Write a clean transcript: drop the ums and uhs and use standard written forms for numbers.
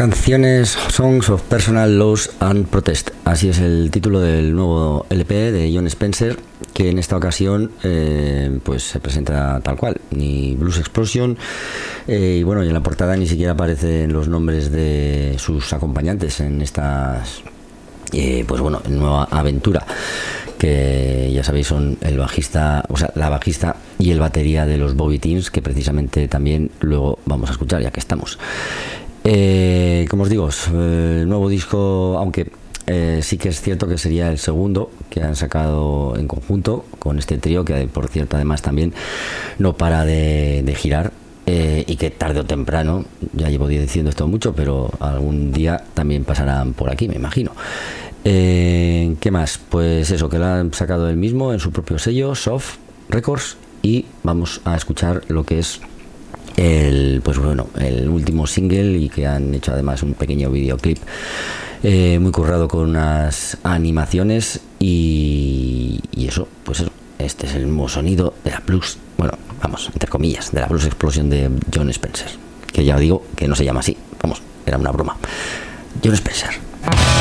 Canciones, Songs of Personal Loss and Protest. Así es el título del nuevo LP de Jon Spencer, que en esta ocasión pues se presenta tal cual, ni Blues Explosion, y bueno, y en la portada ni siquiera aparecen los nombres de sus acompañantes en estas pues bueno, nueva aventura, que ya sabéis son el bajista, o sea, la bajista y el batería de los Bobby Teens, que precisamente también luego vamos a escuchar, ya que estamos. Como os digo, el nuevo disco, aunque sí que es cierto que sería el segundo que han sacado en conjunto con este trío, que por cierto además también no para de girar, y que tarde o temprano, ya llevo diciendo esto mucho, pero algún día también pasarán por aquí, me imagino. ¿Qué más? Pues eso, que lo han sacado él mismo en su propio sello, Soft Records, y vamos a escuchar lo que es pues bueno, el último single, y que han hecho además un pequeño videoclip muy currado con unas animaciones y eso, pues eso, este es el mismo sonido de la blues, bueno, vamos, entre comillas, de la Blues Explosion de Jon Spencer, que ya digo que no se llama así, vamos, era una broma. Jon Spencer.